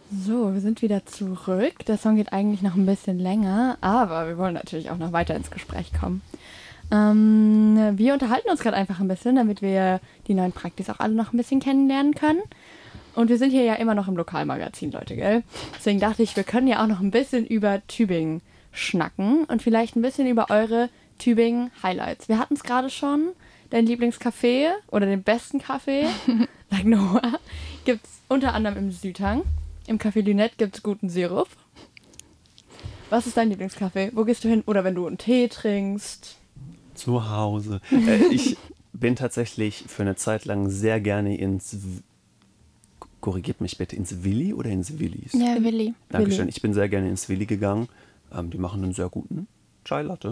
So, wir sind wieder zurück. Der Song geht eigentlich noch ein bisschen länger, aber wir wollen natürlich auch noch weiter ins Gespräch kommen. Wir unterhalten uns gerade einfach ein bisschen, damit wir die neuen Praktis auch alle noch ein bisschen kennenlernen können. Und wir sind hier ja immer noch im Lokalmagazin, Leute, gell? Deswegen dachte ich, wir können ja auch noch ein bisschen über Tübingen schnacken und vielleicht ein bisschen über eure Tübingen-Highlights. Wir hatten es gerade schon, dein Lieblingscafé oder den besten Kaffee, like Noah, gibt es unter anderem im Südhang. Im Café Lünette gibt es guten Sirup. Was ist dein Lieblingskaffee? Wo gehst du hin? Oder wenn du einen Tee trinkst? Zu Hause. Ich bin tatsächlich für eine Zeit lang sehr gerne korrigiert mich bitte, ins Willi oder ins Willis? Ja, Willi. Dankeschön. Willi. Ich bin sehr gerne ins Willi gegangen. Die machen einen sehr guten Chai Latte.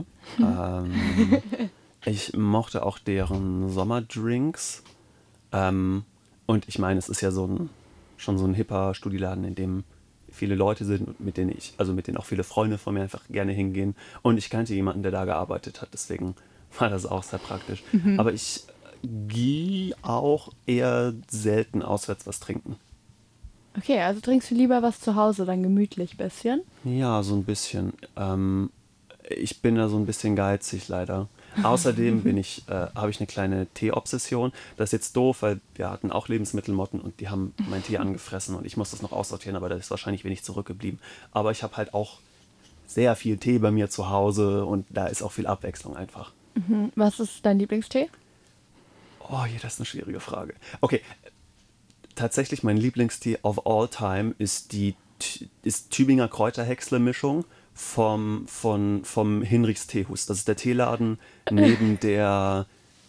Ich mochte auch deren Sommerdrinks. Und ich meine, es ist ja schon so ein hipper Studieladen, in dem viele Leute sind, und mit denen auch viele Freunde von mir einfach gerne hingehen. Und ich kannte jemanden, der da gearbeitet hat, deswegen war das auch sehr praktisch. Aber ich gehe auch eher selten auswärts was trinken. Okay, also trinkst du lieber was zu Hause, dann gemütlich bisschen? Ja, so ein bisschen. Ich bin da so ein bisschen geizig leider. Außerdem habe ich eine kleine Tee-Obsession. Das ist jetzt doof, weil wir hatten auch Lebensmittelmotten und die haben meinen Tee angefressen und ich muss das noch aussortieren, aber da ist wahrscheinlich wenig zurückgeblieben. Aber ich habe halt auch sehr viel Tee bei mir zu Hause und da ist auch viel Abwechslung einfach. Was ist dein Lieblingstee? Oh, hier, das ist eine schwierige Frage. Okay, tatsächlich mein Lieblingstee of all time ist ist Tübinger Kräuterhäcksler-Mischung vom Hinrichs Teehus. Das ist der Teeladen neben der,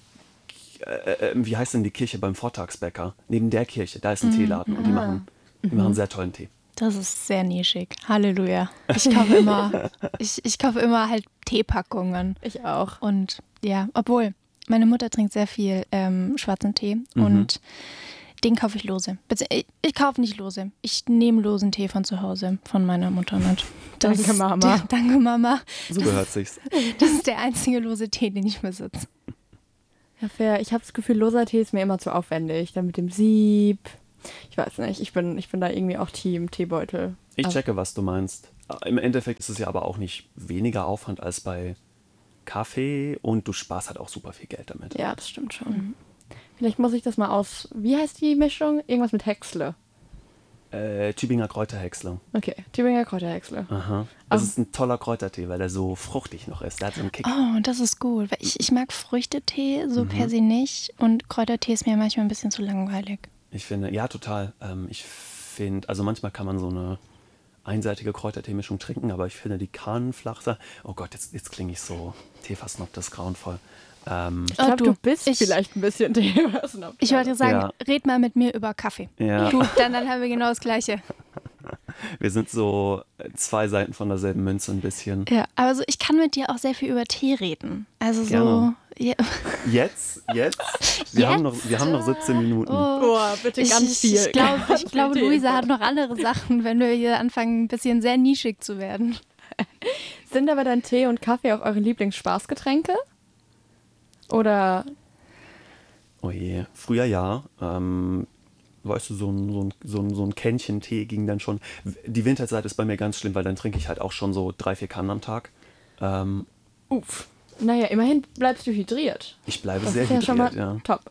wie heißt denn die Kirche beim Vortagsbäcker? Neben der Kirche, da ist ein Teeladen und die machen sehr tollen Tee. Das ist sehr nischig. Halleluja. Ich kaufe immer halt Teepackungen. Ich auch. Und ja, obwohl, meine Mutter trinkt sehr viel schwarzen Tee und den kaufe ich lose. Ich kaufe nicht lose. Ich nehme losen Tee von zu Hause, von meiner Mutter mit. Danke, Mama. Danke, Mama. So gehört sich's. Das ist der einzige lose Tee, den ich besitze. Ja, fair. Ich habe das Gefühl, loser Tee ist mir immer zu aufwendig. Dann mit dem Sieb. Ich weiß nicht, ich bin da irgendwie auch Team Teebeutel. Ich checke, was du meinst. Im Endeffekt ist es ja aber auch nicht weniger Aufwand als bei Kaffee und du sparst halt auch super viel Geld damit. Ja, das stimmt schon. Vielleicht muss ich das mal Wie heißt die Mischung? Irgendwas mit Häcksle. Tübinger Kräuterhäcksler. Okay, Tübinger Kräuterhäcksle. Aha. Das ist ein toller Kräutertee, weil er so fruchtig noch ist. Der hat so einen Kick. Oh, das ist gut. Weil ich mag Früchtetee so per se nicht und Kräutertee ist mir manchmal ein bisschen zu langweilig. Ich finde, ja, total. Ich finde, also manchmal kann man so eine einseitige Kräuterteemischung trinken, aber ich finde, die kann flach sein. Oh Gott, jetzt klinge ich so Teefassnob, das ist grauenvoll. Ich glaube, du bist ich- vielleicht ein bisschen Teebeutel. Ich wollte sagen, Ja. red mal mit mir über Kaffee. Ja. Du, dann haben wir genau das Gleiche. Wir sind so zwei Seiten von derselben Münze ein bisschen. Ja, aber so, ich kann mit dir auch sehr viel über Tee reden. Also so. Gerne. Ja. Jetzt? Wir Jetzt? haben noch 17 Minuten. Oh, bitte ganz viel. Ich glaube, Ganz viel Luisa Tee. hat noch andere Sachen, wenn wir hier anfangen, ein bisschen sehr nischig zu werden. Sind aber dann Tee und Kaffee auch eure Lieblingsspaßgetränke? Oder Oh je, früher ja. Weißt du, so ein Kännchen Tee ging dann schon. Die Winterzeit ist bei mir ganz schlimm, weil dann trinke ich halt auch schon so 3-4 Kannen am Tag. naja, immerhin bleibst du hydriert. Ich bleibe Das sehr ist ja schon hydriert, mal ja. top.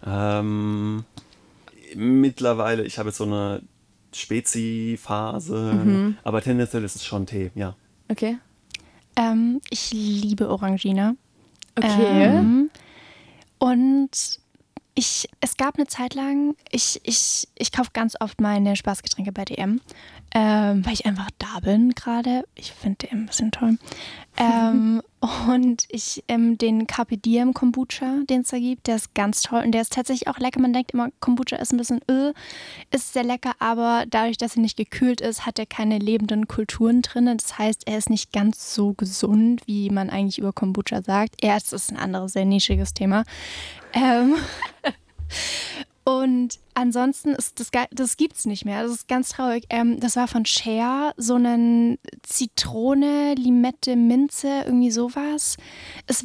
Mittlerweile, ich habe jetzt so eine Spezi-Phase, aber tendenziell ist es schon Tee, ja. Okay. Ich liebe Orangina. Okay. Und es gab eine Zeit lang, ich kaufe ganz oft meine Spaßgetränke bei DM, weil ich einfach da bin gerade. Ich finde DM ein bisschen toll. Und den Carpe Diem Kombucha, den es da gibt, der ist ganz toll und der ist tatsächlich auch lecker. Man denkt immer, Kombucha ist ein bisschen ist sehr lecker, aber dadurch, dass er nicht gekühlt ist, hat er keine lebenden Kulturen drin. Das heißt, er ist nicht ganz so gesund, wie man eigentlich über Kombucha sagt. Das ist ein anderes, sehr nischiges Thema. Und ansonsten das gibt's nicht mehr. Das ist ganz traurig. Das war von Cher, so eine Zitrone, Limette, Minze, irgendwie sowas. Das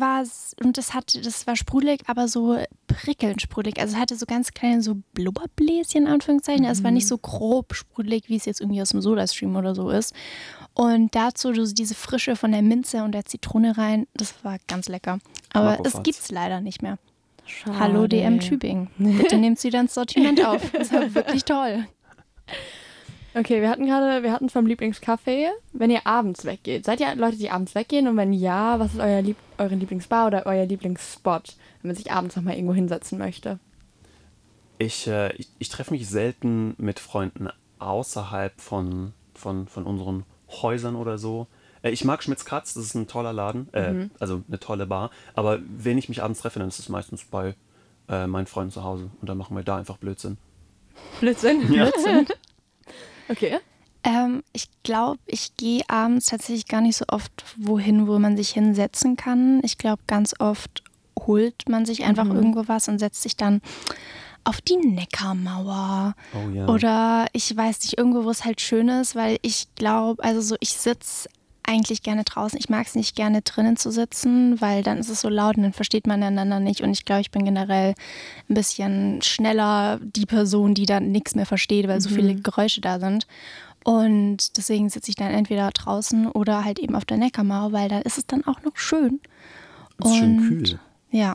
war sprudelig, aber so prickelnd sprudelig. Also es hatte so ganz kleine so Blubberbläschen, in Anführungszeichen. Es war nicht so grob sprudelig, wie es jetzt irgendwie aus dem Sodastream oder so ist. Und dazu so diese Frische von der Minze und der Zitrone rein. Das war ganz lecker. Aber es gibt's leider nicht mehr. Schade. Hallo DM Tübingen. Bitte nehmt sie dann ins Sortiment auf. Das war wirklich toll. Okay, wir hatten vom Lieblingscafé, wenn ihr abends weggeht. Seid ihr Leute, die abends weggehen? Und wenn ja, was ist eure Lieblingsbar oder euer Lieblingsspot, wenn man sich abends nochmal irgendwo hinsetzen möchte? Ich treffe mich selten mit Freunden außerhalb von unseren Häusern oder so. Ich mag Schmitz Katz, das ist ein toller Laden, also eine tolle Bar. Aber wenn ich mich abends treffe, dann ist es meistens bei meinen Freunden zu Hause. Und dann machen wir da einfach Blödsinn. Blödsinn? Ja. Blödsinn. Okay. Ich glaube, ich gehe abends tatsächlich gar nicht so oft wohin, wo man sich hinsetzen kann. Ich glaube, ganz oft holt man sich einfach irgendwo was und setzt sich dann auf die Neckarmauer. Oh ja. Oder ich weiß nicht, irgendwo, wo es halt schön ist, weil ich glaube, also so, ich sitze eigentlich gerne draußen. Ich mag es nicht gerne drinnen zu sitzen, weil dann ist es so laut und dann versteht man einander nicht. Und ich glaube, ich bin generell ein bisschen schneller die Person, die dann nichts mehr versteht, weil so viele Geräusche da sind. Und deswegen sitze ich dann entweder draußen oder halt eben auf der Neckarmauer, weil da ist es dann auch noch schön. Es ist schön kühl. Ja.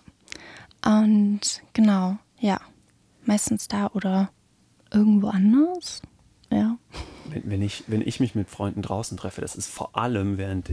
Und genau, ja. Meistens da oder irgendwo anders. Ja. Wenn ich mich mit Freunden draußen treffe, das ist vor allem während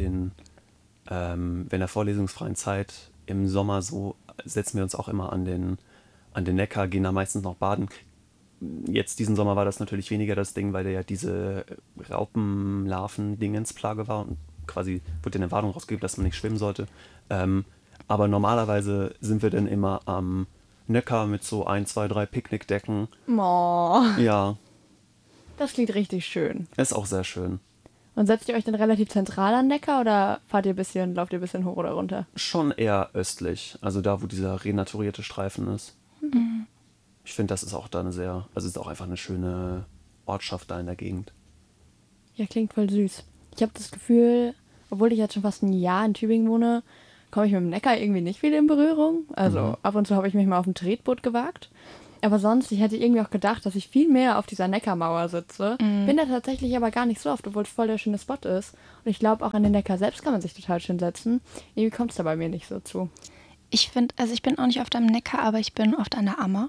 der vorlesungsfreien Zeit im Sommer so, setzen wir uns auch immer an den Neckar, gehen da meistens noch baden. Jetzt diesen Sommer war das natürlich weniger das Ding, weil da ja diese Raupenlarven-Dingens-Plage war und quasi wurde eine Warnung rausgegeben, dass man nicht schwimmen sollte. Aber normalerweise sind wir dann immer am Neckar mit so 1, 2, 3 Picknickdecken. Oh, Ja, das klingt richtig schön. ist auch sehr schön. Und setzt ihr euch dann relativ zentral an Neckar oder lauft ihr ein bisschen hoch oder runter? Schon eher östlich, also da, wo dieser renaturierte Streifen ist. Ich finde, das ist auch da ist auch einfach eine schöne Ortschaft da in der Gegend. Ja, klingt voll süß. Ich habe das Gefühl, obwohl ich jetzt schon fast ein Jahr in Tübingen wohne, komme ich mit dem Neckar irgendwie nicht viel in Berührung. Also ab und zu habe ich mich mal auf ein Tretboot gewagt. Aber sonst, ich hätte irgendwie auch gedacht, dass ich viel mehr auf dieser Neckarmauer sitze. Bin da tatsächlich aber gar nicht so oft, obwohl es voll der schöne Spot ist. Und ich glaube, auch an den Neckar selbst kann man sich total schön setzen. Irgendwie kommt es da bei mir nicht so zu. Ich finde, also ich bin auch nicht oft am Neckar, aber ich bin oft an der Ammer.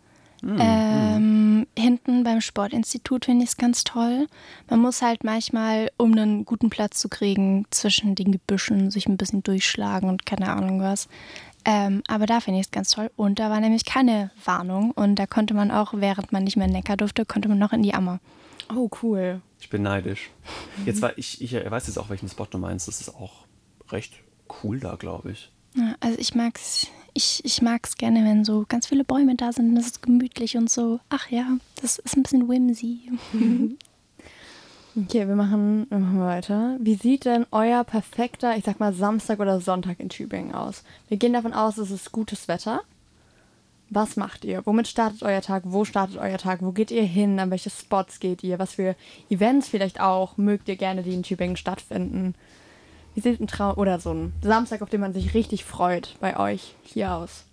Hinten beim Sportinstitut finde ich es ganz toll. Man muss halt manchmal, um einen guten Platz zu kriegen, zwischen den Gebüschen sich ein bisschen durchschlagen und keine Ahnung was. Aber da finde ich es ganz toll. Und da war nämlich keine Warnung. Und da konnte man auch, während man nicht mehr in den Neckar durfte, konnte man noch in die Ammer. Oh, cool. Ich bin neidisch. Jetzt ich weiß jetzt auch, welchen Spot du meinst. Das ist auch recht cool da, glaube ich. Ja, also ich mag's gerne, wenn so ganz viele Bäume da sind. Das ist gemütlich und so. Ach ja, das ist ein bisschen whimsy. Okay, wir machen weiter. Wie sieht denn euer perfekter, ich sag mal, Samstag oder Sonntag in Tübingen aus? Wir gehen davon aus, es ist gutes Wetter. Was macht ihr? Womit startet euer Tag? Wo startet euer Tag? Wo geht ihr hin? An welche Spots geht ihr? Was für Events vielleicht auch mögt ihr gerne, die in Tübingen stattfinden? Wie sieht oder so ein Samstag, auf den man sich richtig freut, bei euch hier aus?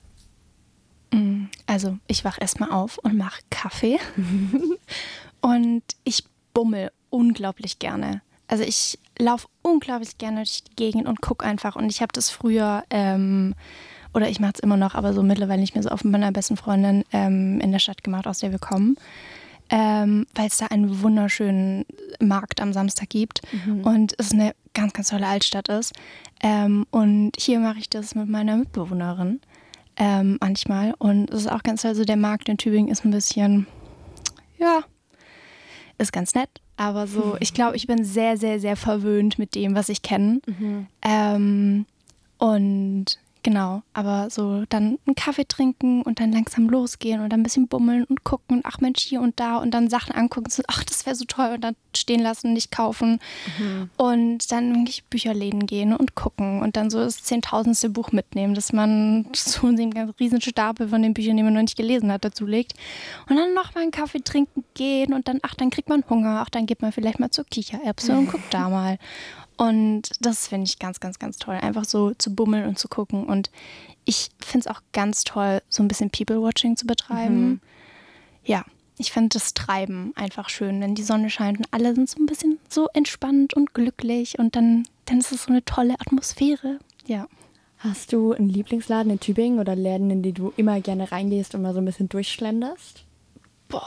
Also ich wache erstmal auf und mache Kaffee. Und ich bummel unglaublich gerne. Also ich laufe unglaublich gerne durch die Gegend und gucke einfach. Und ich habe das früher, oder ich mache es immer noch, aber so mittlerweile nicht mehr so oft mit meiner besten Freundin in der Stadt gemacht, aus der wir kommen. Weil es da einen wunderschönen Markt am Samstag gibt und es eine ganz, ganz tolle Altstadt ist. Und hier mache ich das mit meiner Mitbewohnerin manchmal. Und es ist auch ganz toll, also der Markt in Tübingen ist ein bisschen, ja, ist ganz nett. Aber so, ich glaube, ich bin sehr, sehr, sehr verwöhnt mit dem, was ich kenne. Und genau. Aber so dann einen Kaffee trinken und dann langsam losgehen und dann ein bisschen bummeln und gucken und ach Mensch, hier und da und dann Sachen angucken, so, ach, das wäre so toll und dann stehen lassen, nicht kaufen und dann wirklich Bücherläden gehen und gucken und dann so das 10.000. Buch mitnehmen, dass man so einen ganz riesen Stapel von den Büchern, die man noch nicht gelesen hat, dazu legt und dann nochmal einen Kaffee trinken gehen und dann, ach, dann kriegt man Hunger, ach, dann geht man vielleicht mal zur Kichererbse und guckt da mal. Und das finde ich ganz, ganz, ganz toll, einfach so zu bummeln und zu gucken. Und ich finde es auch ganz toll, so ein bisschen People-Watching zu betreiben. Ja, ich finde das Treiben einfach schön, wenn die Sonne scheint und alle sind so ein bisschen so entspannt und glücklich und dann ist es so eine tolle Atmosphäre. Ja. Hast du einen Lieblingsladen in Tübingen oder Läden, in die du immer gerne reingehst und mal so ein bisschen durchschlenderst? Oh,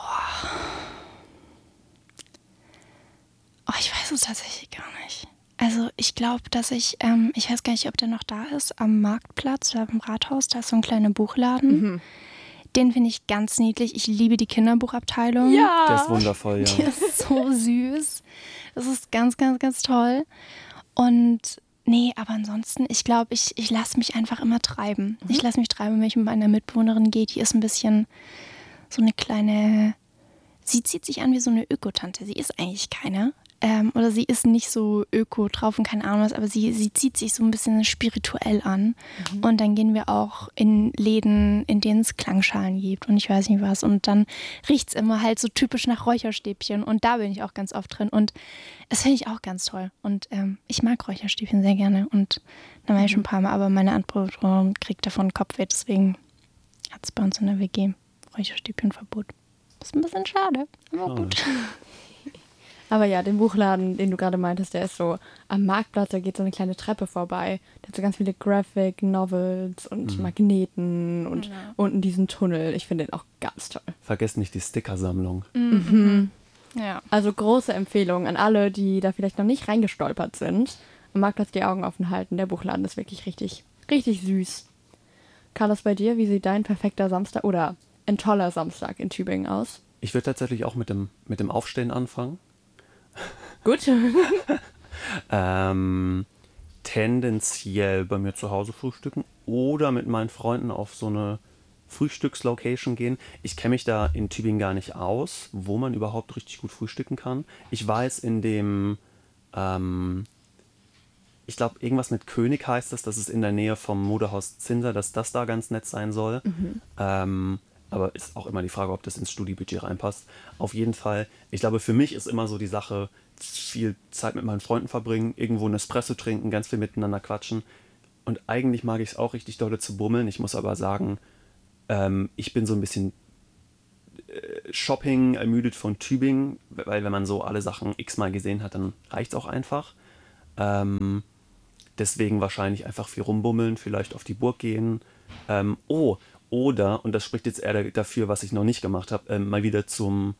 ich weiß es tatsächlich gar nicht. Also ich glaube, dass ich weiß gar nicht, ob der noch da ist, am Marktplatz oder am Rathaus, da ist so ein kleiner Buchladen. Den finde ich ganz niedlich. Ich liebe die Kinderbuchabteilung. Der ist wundervoll, ja. Die ist so süß. Das ist ganz, ganz, ganz toll. Und nee, aber ansonsten, ich glaube, ich lasse mich einfach immer treiben. Ich lasse mich treiben, wenn ich mit meiner Mitbewohnerin gehe. Die ist ein bisschen so eine kleine, sie zieht sich an wie so eine Ökotante. Sie ist eigentlich keine. Oder sie ist nicht so öko drauf und keine Ahnung was, aber sie zieht sich so ein bisschen spirituell an. Und dann gehen wir auch in Läden, in denen es Klangschalen gibt und ich weiß nicht was. Und dann riecht es immer halt so typisch nach Räucherstäbchen und da bin ich auch ganz oft drin. Und das finde ich auch ganz toll. Und ich mag Räucherstäbchen sehr gerne und da war ich schon ein paar Mal, aber meine Antwort kriegt davon Kopfweh, deswegen hat es bei uns in der WG Räucherstäbchenverbot. Das ist ein bisschen schade, aber gut. Aber ja, den Buchladen, den du gerade meintest, der ist so am Marktplatz, da geht so eine kleine Treppe vorbei. Der hat so ganz viele Graphic Novels und Magneten und unten diesen Tunnel. Ich finde den auch ganz toll. Vergesst nicht die Stickersammlung. Ja. Also große Empfehlung an alle, die da vielleicht noch nicht reingestolpert sind. Am Marktplatz die Augen offen halten. Der Buchladen ist wirklich richtig, richtig süß. Carlos, bei dir, wie sieht dein perfekter Samstag oder ein toller Samstag in Tübingen aus? Ich würde tatsächlich auch mit dem Aufstehen anfangen. Gut. Tendenziell bei mir zu Hause frühstücken oder mit meinen Freunden auf so eine Frühstückslocation gehen. Ich kenne mich da in Tübingen gar nicht aus, wo man überhaupt richtig gut frühstücken kann. Ich weiß in dem, ich glaube irgendwas mit König heißt das ist in der Nähe vom Modehaus Zinser, dass das da ganz nett sein soll. Aber ist auch immer die Frage, ob das ins Studiebudget reinpasst. Auf jeden Fall, ich glaube, für mich ist immer so die Sache, viel Zeit mit meinen Freunden verbringen, irgendwo einen Espresso trinken, ganz viel miteinander quatschen. Und eigentlich mag ich es auch richtig dolle zu bummeln. Ich muss aber sagen, ich bin so ein bisschen Shopping ermüdet von Tübingen, weil wenn man so alle Sachen x-mal gesehen hat, dann reicht es auch einfach. Deswegen wahrscheinlich einfach viel rumbummeln, vielleicht auf die Burg gehen. Oder, und das spricht jetzt eher dafür, was ich noch nicht gemacht habe, mal wieder zum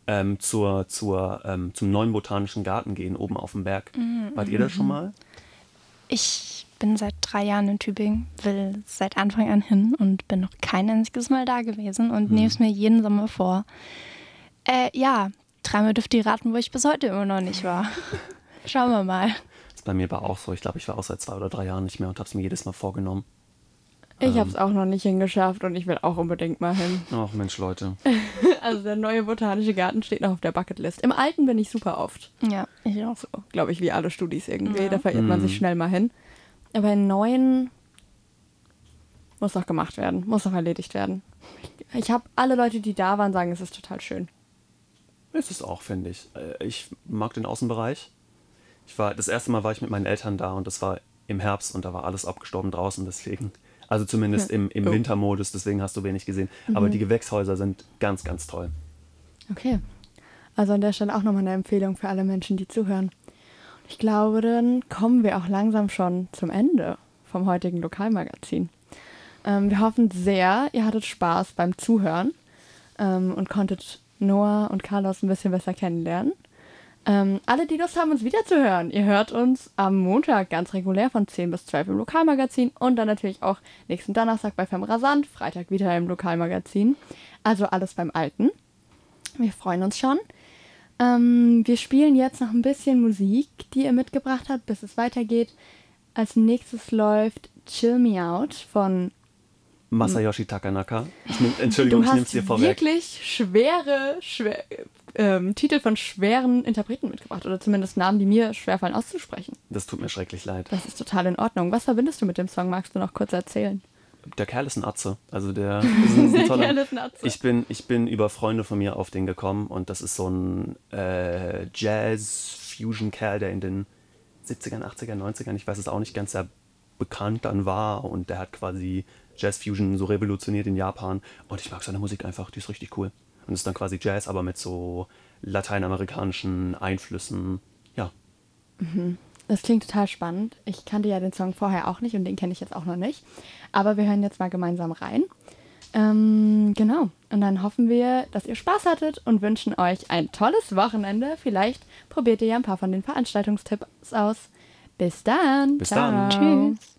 neuen Botanischen Garten gehen, oben auf dem Berg. Wart ihr da schon mal? Ich bin seit 3 Jahren in Tübingen, will seit Anfang an hin und bin noch kein einziges Mal da gewesen und nehme es mir jeden Sommer vor. Ja, 3-mal dürft ihr raten, wo ich bis heute immer noch nicht war. Schauen wir mal. Das ist bei mir aber auch so. Ich glaube, ich war auch seit 2 oder 3 Jahren nicht mehr und habe es mir jedes Mal vorgenommen. Ich habe es auch noch nicht hingeschafft und ich will auch unbedingt mal hin. Ach Mensch, Leute. Also der neue Botanische Garten steht noch auf der Bucketlist. Im alten bin ich super oft. Ja, ich auch. So, glaube ich, wie alle Studis irgendwie. Ja. Da verirrt man sich schnell mal hin. Aber im neuen muss noch gemacht werden, muss noch erledigt werden. Ich habe alle Leute, die da waren, sagen, es ist total schön. Ist es auch, finde ich. Ich mag den Außenbereich. Das erste Mal war ich mit meinen Eltern da und das war im Herbst und da war alles abgestorben draußen, deswegen. Also zumindest im Wintermodus, deswegen hast du wenig gesehen. Aber die Gewächshäuser sind ganz, ganz toll. Okay. Also an der Stelle auch nochmal eine Empfehlung für alle Menschen, die zuhören. Ich glaube, dann kommen wir auch langsam schon zum Ende vom heutigen Lokalmagazin. Wir hoffen sehr, ihr hattet Spaß beim Zuhören und konntet Noah und Carlos ein bisschen besser kennenlernen. Alle, die Lust haben, uns wiederzuhören, ihr hört uns am Montag ganz regulär von 10 bis 12 im Lokalmagazin und dann natürlich auch nächsten Donnerstag bei Femme Rasant, Freitag wieder im Lokalmagazin. Also alles beim Alten. Wir freuen uns schon. Wir spielen jetzt noch ein bisschen Musik, die ihr mitgebracht habt, bis es weitergeht. Als nächstes läuft Chill Me Out von Masayoshi Takanaka. Entschuldigung, ich nehme es dir vorweg. Wirklich schwere Titel von schweren Interpreten mitgebracht. Oder zumindest Namen, die mir schwerfallen auszusprechen. Das tut mir schrecklich leid. Das ist total in Ordnung. Was verbindest du mit dem Song? Magst du noch kurz erzählen? Der Kerl ist ein Atze. Also der ist ein toller. Kerl ist ein Atze. Ich bin über Freunde von mir auf den gekommen und das ist so ein Jazz-Fusion-Kerl, der in den 70ern, 80ern, 90ern, ich weiß es auch nicht, ganz sehr bekannt dann war und der hat quasi Jazz-Fusion so revolutioniert in Japan und ich mag seine Musik einfach, die ist richtig cool. Und es ist dann quasi Jazz, aber mit so lateinamerikanischen Einflüssen, ja. Das klingt total spannend. Ich kannte ja den Song vorher auch nicht und den kenne ich jetzt auch noch nicht. Aber wir hören jetzt mal gemeinsam rein. Genau. Und dann hoffen wir, dass ihr Spaß hattet und wünschen euch ein tolles Wochenende. Vielleicht probiert ihr ja ein paar von den Veranstaltungstipps aus. Bis dann. Bis Ciao. dann. Tschüss.